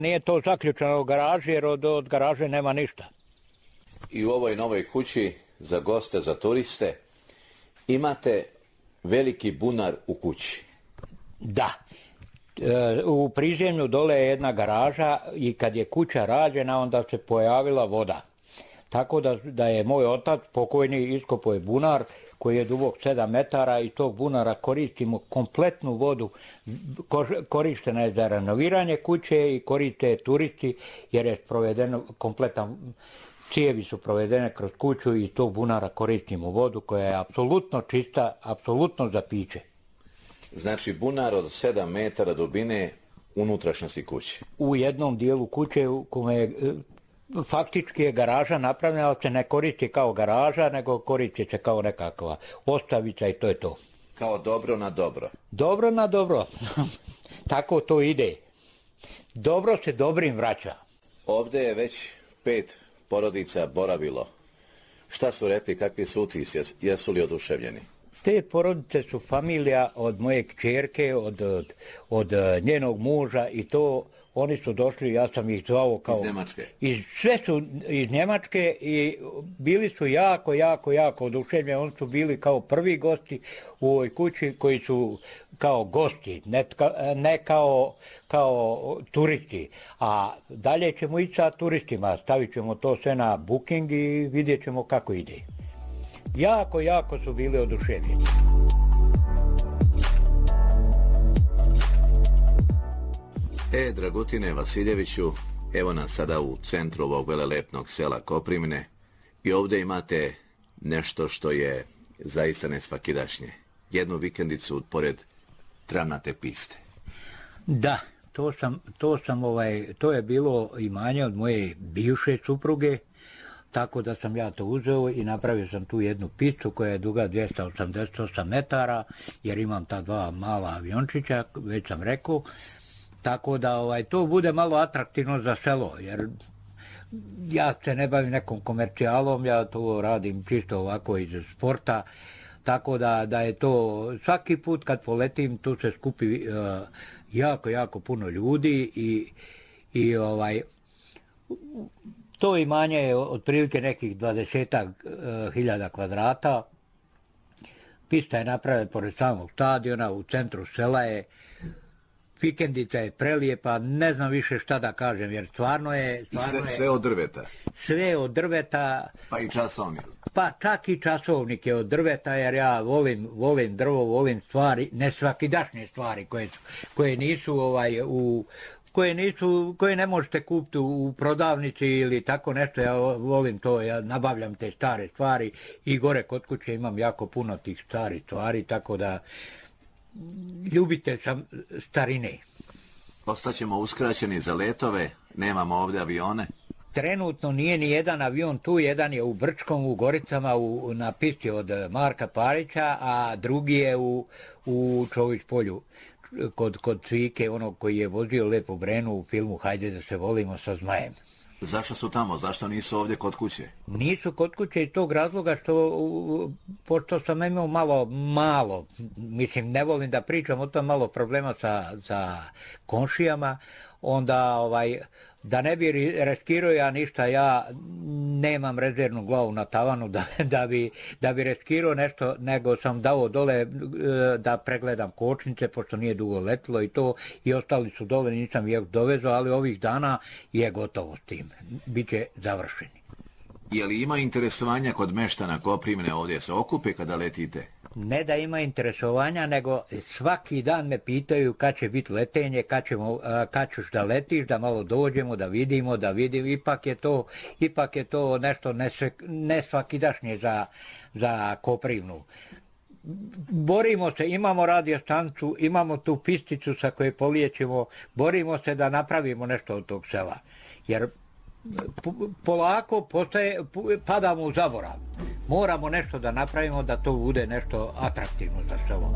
Nije to zaključeno u garaži jer od garaže nema ništa. I u ovoj novoj kući za goste, za turiste, imate veliki bunar u kući. Da. U prizemlju dole je jedna garaža i kad je kuća rađena onda se pojavila voda. Tako da je moj otac pokojni iskopao je bunar koji je dubok 7 metara i tog bunara koristimo kompletnu vodu. Korištena je za renoviranje kuće i koriste turisti jer je provedeno kompletan, cijevi su provedene kroz kuću i tog bunara koristimo vodu koja je apsolutno čista, apsolutno za piće. Znači bunar od 7 metara dubine unutrašnjosti kuće. U jednom dijelu kuće u kome je faktički je garaža napravljena, ali se ne koristi kao garaža, nego koristi se kao nekakva ostavica i to je to. Kao dobro na dobro. Dobro na dobro. Tako to ide. Dobro se dobrim vraća. Ovdje je već 5 porodica boravilo. Šta su rekli, kakvi su utisci, jesu li oduševljeni? Te porodice su familija od moje kćerke, od njenog muža i to oni su došli, ja sam ih zvao kao... Iz Njemačke? Sve su iz Njemačke i bili su jako oduševljeni. Oni su bili kao prvi gosti u ovoj kući koji su kao gosti, ne kao turisti. A dalje ćemo ići sa turistima, stavit ćemo to sve na booking i vidjet ćemo kako ide. Jako su bili oduševljeni. Dragutine Vasiljeviću, evo nas sada u centru ovog velelepnog sela Koprivne i ovdje imate nešto što je zaista nesvakidašnje. Jednu vikendicu pored travnate piste. Da, to je bilo imanje od moje bivše supruge, tako da sam ja to uzeo i napravio sam tu jednu pistu koja je duga 288 metara, jer imam ta 2 mala aviončića, već sam rekao. Tako da to bude malo atraktivno za selo, jer ja se ne bavim nekom komercijalom, ja to radim čisto ovako iz sporta, tako da je to svaki put kad poletim tu se skupi jako puno ljudi i to imanje je otprilike nekih 20.000 kvadrata. Pista je napravljena pored samog stadiona, u centru sela je. Vikendica je prelijepa, ne znam više šta da kažem, jer stvarno je... Sve od drveta? Sve od drveta. Pa i časovnik? Pa čak i časovnik je od drveta, jer ja volim drvo, volim stvari, nesvakidašnje stvari koje nisu koje ne možete kupiti u prodavnici ili tako nešto, ja volim to, ja nabavljam te stare stvari i gore kod kuće imam jako puno tih starih stvari, tako da ljubitelj sam starine. Ostaćemo uskraćeni za letove, nemamo ovdje avione. Trenutno nije ni jedan avion tu, jedan je u Brčkom, u Goricama, na pisti od Marka Parića, a drugi je u Čović polju, kod Cvike, onog koji je vozio Lepu Brenu u filmu Hajde da se volimo sa zmajem. Zašto su tamo? Zašto nisu ovdje kod kuće? Nisu kod kuće iz tog razloga pošto sam imao malo, mislim ne volim da pričam o tom, malo problema sa komšijama, onda da ne bi riskirao ja ništa, ja nemam rezervnu glavu na tavanu da bi riskirao nešto, nego sam dao dole da pregledam kočnice, pošto nije dugo letilo i to, i ostali su dole, nisam ih dovezao, ali ovih dana je gotovo s tim, bit će završeni. Je li ima interesovanja kod meštana Koprivne ovdje se okupe kada letite? Ne da ima interesovanja, nego svaki dan me pitaju kad će biti letenje, kad ćeš da letiš, da malo dođemo, da vidimo, ipak je to nešto nesvakidašnje za Koprivnu. Borimo se, imamo radiostancu, imamo tu pisticu sa koje polijećemo, borimo se da napravimo nešto od tog sela, jer polako padamo u zaborav. Moramo nešto da napravimo da to bude nešto atraktivno za selo.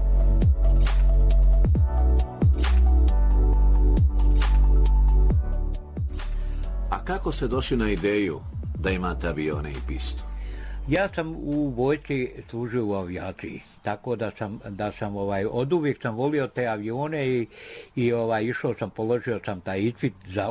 A kako ste došli na ideju da imate avione i pistu? Ja sam u vojsci služio u avijaciji, tako da sam oduvijek sam volio te avione i išao sam, položio sam taj ispit za